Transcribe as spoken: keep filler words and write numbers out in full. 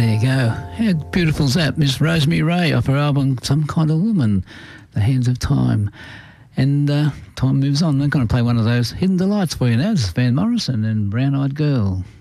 There you go. How beautiful's that? Miss Rosemary Ray off her album Some Kind of Woman, The Hands of Time. And uh, time moves on. I'm going to play one of those hidden delights for you now. This is Van Morrison and Brown Eyed Girl.